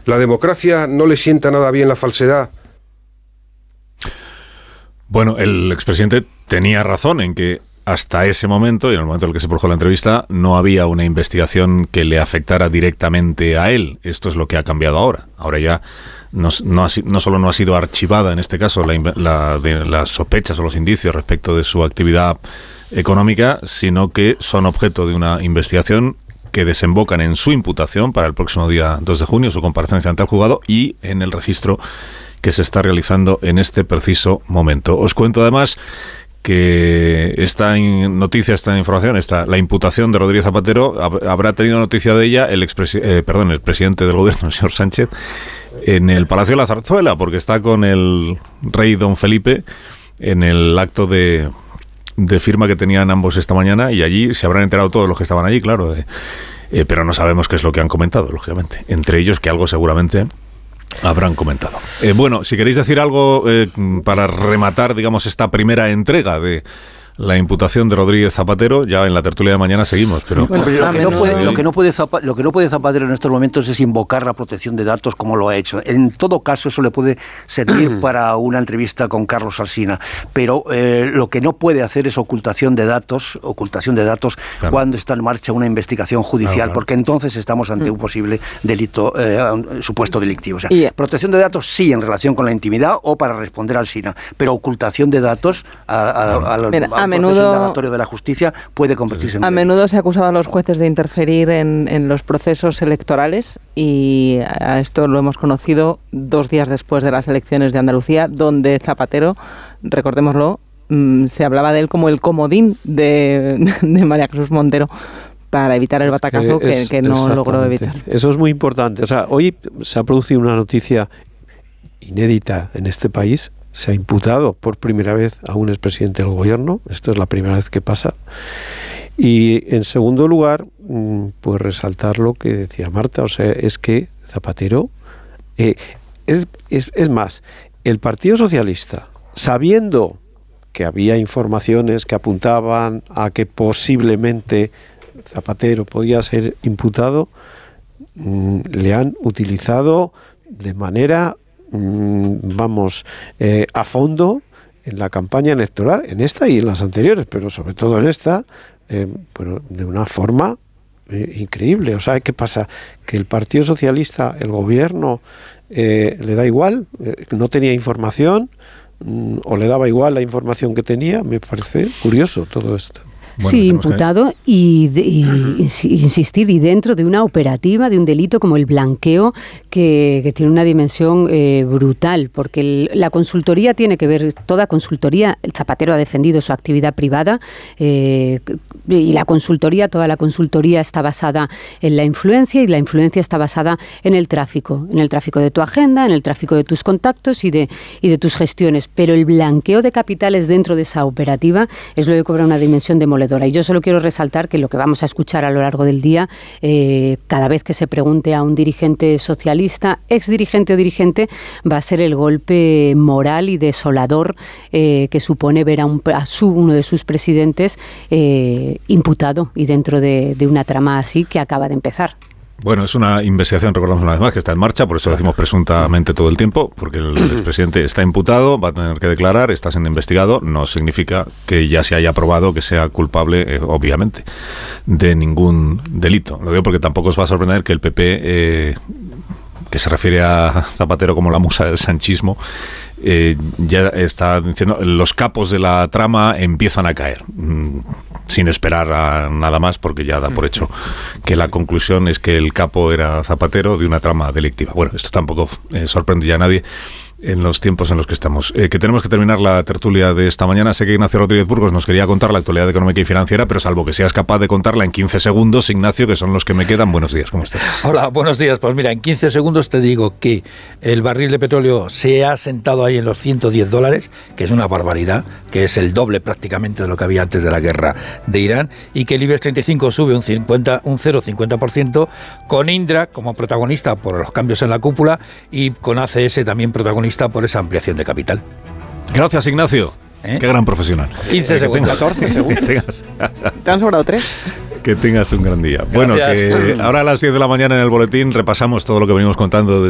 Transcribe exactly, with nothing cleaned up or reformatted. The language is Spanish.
¿La democracia no le sienta nada bien la falsedad? Bueno, el expresidente tenía razón en que hasta ese momento, y en el momento en el que se produjo la entrevista, no había una investigación que le afectara directamente a él. Esto es lo que ha cambiado ahora. Ahora ya no, no, ha, no solo no ha sido archivada, en este caso, la, la, de, las sospechas o los indicios respecto de su actividad económica, sino que son objeto de una investigación que desembocan en su imputación para el próximo día dos de junio, su comparecencia ante el juzgado, y en el registro que se está realizando en este preciso momento. Os cuento además que esta noticia, esta información, esta, la imputación de Rodríguez Zapatero, hab, habrá tenido noticia de ella el, expresi- eh, perdón, el presidente del gobierno, el señor Sánchez, en el Palacio de la Zarzuela, porque está con el rey don Felipe en el acto de, de firma que tenían ambos esta mañana, y allí se habrán enterado todos los que estaban allí, claro, de, eh, pero no sabemos qué es lo que han comentado, lógicamente. Entre ellos que algo seguramente habrán comentado. Eh, bueno, si queréis decir algo eh, para rematar, digamos, esta primera entrega de la imputación de Rodríguez Zapatero, ya en la tertulia de mañana seguimos, pero... Bueno, lo, que no puede, lo, que no puede Zapa, lo que no puede Zapatero en estos momentos es invocar la protección de datos como lo ha hecho. En todo caso, eso le puede servir para una entrevista con Carlos Alsina, pero eh, lo que no puede hacer es ocultación de datos, ocultación de datos claro. cuando está en marcha una investigación judicial, claro, claro. porque entonces estamos ante un posible delito, eh, un supuesto delictivo. O sea, yeah. protección de datos sí en relación con la intimidad o para responder al Alsina, pero ocultación de datos a, a, a, a, Mira, a a menudo de la justicia puede convertirse en... A menudo se ha acusado a los jueces de interferir en, en los procesos electorales, y a esto lo hemos conocido dos días después de las elecciones de Andalucía, donde Zapatero, recordémoslo, mmm, se hablaba de él como el comodín de, de María Jesús Montero para evitar el batacazo que, es, que, que no logró evitar. Eso es muy importante. O sea, hoy se ha producido una noticia inédita en este país. Se ha imputado por primera vez a un expresidente del gobierno. Esto es la primera vez que pasa. Y en segundo lugar, pues resaltar lo que decía Marta, o sea, es que Zapatero, eh, es, es, es más, el Partido Socialista, sabiendo que había informaciones que apuntaban a que posiblemente Zapatero podía ser imputado, mmm, le han utilizado de manera vamos eh, a fondo en la campaña electoral, en esta y en las anteriores, pero sobre todo en esta, eh, bueno, de una forma eh, increíble. O sea, ¿qué pasa? Que el Partido Socialista, el gobierno, eh, le da igual, eh, no tenía información, mm, o le daba igual la información que tenía. Me parece curioso todo esto. Bueno, sí, imputado y, de, y insistir, y dentro de una operativa, de un delito como el blanqueo, que, que tiene una dimensión eh, brutal, porque el, la consultoría tiene que ver, toda consultoría, el Zapatero ha defendido su actividad privada, eh, y la consultoría, toda la consultoría está basada en la influencia, y la influencia está basada en el tráfico, en el tráfico de tu agenda, en el tráfico de tus contactos y de, y de tus gestiones, pero el blanqueo de capitales dentro de esa operativa es lo que cobra una dimensión demoledora. Y yo solo quiero resaltar que lo que vamos a escuchar a lo largo del día, eh, cada vez que se pregunte a un dirigente socialista, ex dirigente o dirigente, va a ser el golpe moral y desolador eh, que supone ver a, un, a su, uno de sus presidentes eh, imputado y dentro de, de una trama así que acaba de empezar. Bueno, es una investigación, recordamos una vez más, que está en marcha, por eso lo decimos presuntamente todo el tiempo, porque el expresidente está imputado, va a tener que declarar, está siendo investigado, no significa que ya se haya probado que sea culpable, eh, obviamente, de ningún delito. Lo digo porque tampoco os va a sorprender que el P P, eh, que se refiere a Zapatero como la musa del sanchismo, eh, ya está diciendo, los capos de la trama empiezan a caer, mm, sin esperar a nada más, porque ya da por hecho que la conclusión es que el capo era Zapatero de una trama delictiva. Bueno, esto tampoco eh, sorprende ya a nadie en los tiempos en los que estamos. Eh, que tenemos que terminar la tertulia de esta mañana. Sé que Ignacio Rodríguez Burgos nos quería contar la actualidad económica y financiera, pero salvo que seas capaz de contarla en quince segundos, Ignacio, que son los que me quedan. Buenos días, ¿cómo estás? Hola, buenos días. Pues mira, en quince segundos te digo que el barril de petróleo se ha sentado ahí en los ciento diez dólares, que es una barbaridad, que es el doble prácticamente de lo que había antes de la guerra de Irán, y que el IBEX treinta y cinco sube un, cincuenta, un cero coma cincuenta por ciento, con Indra como protagonista por los cambios en la cúpula y con A C S también protagonista por esa ampliación de capital. Gracias, Ignacio. ¿Eh? Qué gran profesional. quince segundos. catorce segundos. ¿Te han sobrado tres? Que tengas un gran día. Gracias. Bueno, que ahora a las diez de la mañana en el boletín repasamos todo lo que venimos contando desde